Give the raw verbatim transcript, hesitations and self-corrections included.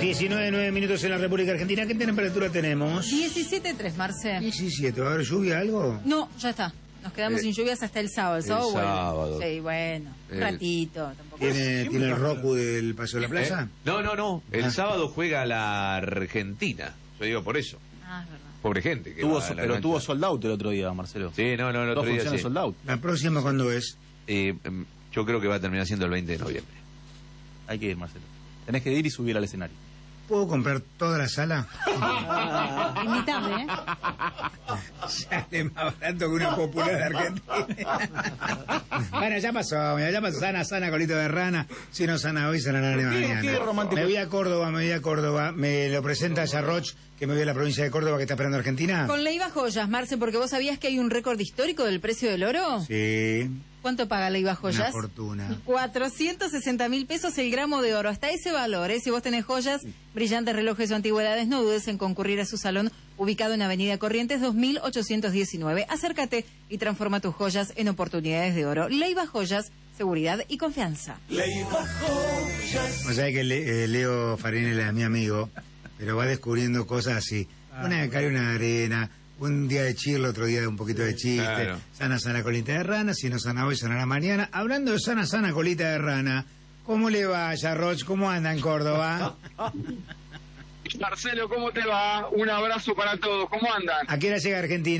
diecinueve, nueve minutos en la República Argentina. ¿Qué temperatura tenemos? diecisiete tres, Marce. diecisiete. ¿Va a haber lluvia algo? No, ya está. Nos quedamos Eh, sin lluvias hasta el sábado. El, el sábado, sábado. Bueno. Sí, bueno. Un El- ratito. Tampoco. ¿Tiene, ¿tiene el Roku del Paseo de la Plaza? ¿Eh? No, no, no. El Ah. sábado juega la Argentina. Yo digo por eso. Ah, es verdad. Pobre gente. Que Tuvo, va a la pero cancha. tuvo sold out el otro día, Marcelo. Sí, no, no, el Dos otro día funciones sí. sold out. ¿La próxima cuándo es? Eh, em, yo creo que va a terminar siendo el veinte de noviembre. Hay que ir, Marcelo. Tenés que ir y subir al escenario. ¿Puedo comprar toda la sala? Invitame, ¿eh? Sale más barato que una popular de Argentina. Bueno, ya pasó, mira, ya pasó. Sana, sana, colito de rana. Si no sana hoy, sanará ¿Qué- mañana. qué romántico? Me voy a Córdoba, me voy a Córdoba. Me lo presenta Yarroch, que me voy a la provincia de Córdoba, que está esperando Argentina. Con Leiva Joyas, Marce, porque vos sabías que hay un récord histórico del precio del oro. Sí, ¿Cuánto paga Leiva una Joyas? fortuna. cuatrocientos sesenta mil pesos el gramo de oro. Hasta ese valor, ¿eh? Si vos tenés joyas, brillantes relojes o antigüedades, no dudes en concurrir a su salón, ubicado en Avenida Corrientes dos mil ochocientos diecinueve. Acércate y transforma tus joyas en oportunidades de oro. Leiva Joyas, seguridad y confianza. O sea que Le- eh, Leo Farinella es mi amigo, pero va descubriendo cosas así. Una de cal y una de arena, un día de chirlo, otro día de un poquito de chiste. Claro. Sana, sana, colita de rana, si no sana hoy, sanará mañana. Hablando de sana, sana, colita de rana, ¿cómo le va, Yarroch? ¿Cómo anda en Córdoba? Marcelo, ¿cómo te va? Un abrazo para todos. ¿Cómo andan? ¿A qué hora llega Argentina?